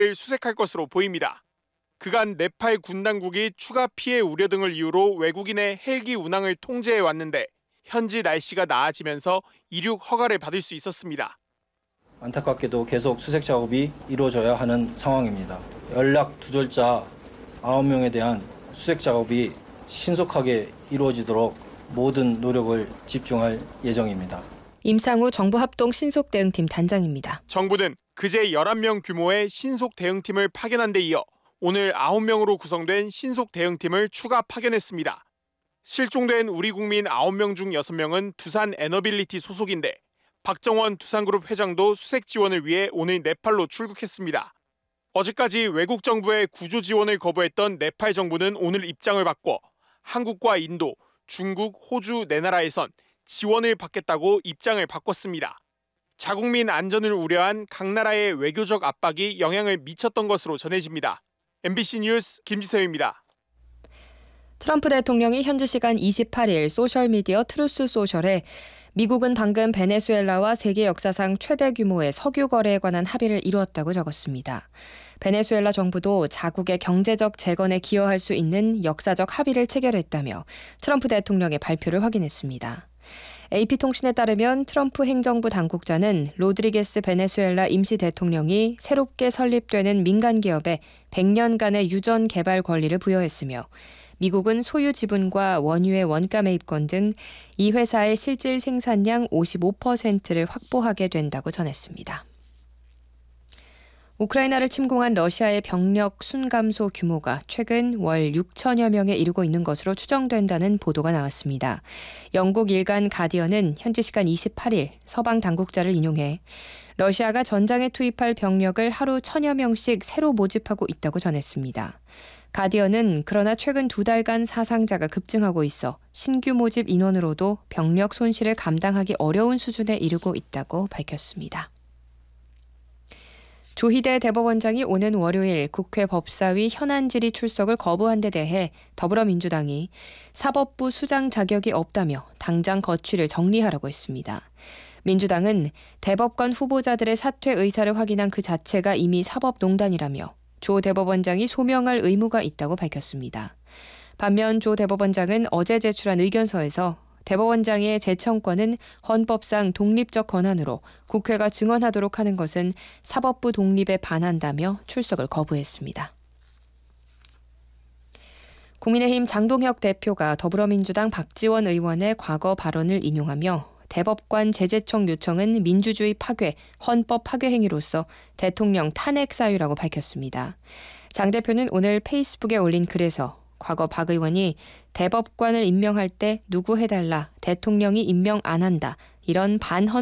수색할 것으로 보입니다. 그간 네팔 군 당국이 추가 피해 우려 등을 이유로 외국인의 헬기 운항을 통제해 왔는데 현지 날씨가 나아지면서 이륙 허가를 받을 수 있었습니다. 안타깝게도 계속 수색 작업이 이루어져야 하는 상황입니다. 연락 두절자 9명에 대한 수색 작업이 신속하게 이루어지도록 모든 노력을 집중할 예정입니다. 임상우 정부합동 신속대응팀 단장입니다. 정부는 그제 11명 규모의 신속대응팀을 파견한 데 이어 오늘 9명으로 구성된 신속대응팀을 추가 파견했습니다. 실종된 우리 국민 9명 중 6명은 두산 에너빌리티 소속인데 박정원 두산그룹 회장도 수색 지원을 위해 오늘 네팔로 출국했습니다. 어제까지 외국 정부의 구조 지원을 거부했던 네팔 정부는 오늘 입장을 바꿔 한국과 인도, 중국, 호주 네 나라에선 지원을 받겠다고 입장을 바꿨습니다. 자국민 안전을 우려한 각 나라의 외교적 압박이 영향을 미쳤던 것으로 전해집니다. MBC 뉴스 김지서입니다. 트럼프 대통령이 현지 시간 28일 소셜미디어 트루스 소셜에 미국은 방금 베네수엘라와 세계 역사상 최대 규모의 석유 거래에 관한 합의를 이루었다고 적었습니다. 베네수엘라 정부도 자국의 경제적 재건에 기여할 수 있는 역사적 합의를 체결했다며 트럼프 대통령의 발표를 확인했습니다. AP통신에 따르면 트럼프 행정부 당국자는 로드리게스 베네수엘라 임시 대통령이 새롭게 설립되는 민간 기업에 100년간의 유전 개발 권리를 부여했으며 미국은 소유 지분과 원유의 원가 매입권 등 이 회사의 실질 생산량 55%를 확보하게 된다고 전했습니다. 우크라이나를 침공한 러시아의 병력 순감소 규모가 최근 월 6천여 명에 이르고 있는 것으로 추정된다는 보도가 나왔습니다. 영국 일간 가디언은 현지 시간 28일 서방 당국자를 인용해 러시아가 전장에 투입할 병력을 하루 1,000여 명씩 새로 모집하고 있다고 전했습니다. 가디언은 그러나 최근 2달간 사상자가 급증하고 있어 신규 모집 인원으로도 병력 손실을 감당하기 어려운 수준에 이르고 있다고 밝혔습니다. 조희대 대법원장이 오는 월요일 국회 법사위 현안 질의 출석을 거부한 데 대해 더불어민주당이 사법부 수장 자격이 없다며 당장 거취를 정리하라고 했습니다. 민주당은 대법관 후보자들의 사퇴 의사를 확인한 그 자체가 이미 사법농단이라며 조 대법원장이 소명할 의무가 있다고 밝혔습니다. 반면 조 대법원장은 어제 제출한 의견서에서 대법원장의 재청권은 헌법상 독립적 권한으로 국회가 증언하도록 하는 것은 사법부 독립에 반한다며 출석을 거부했습니다. 국민의힘 장동혁 대표가 더불어민주당 박지원 의원의 과거 발언을 인용하며 대법관 재제청 요청은 민주주의 파괴, 헌법 파괴 행위로서 대통령 탄핵 사유라고 밝혔습니다. 장 대표는 오늘 페이스북에 올린 글에서 과거 박 의원이 대법관을 임명할 때 누구 해달라, 대통령이 임명 안 한다, 이런 반헌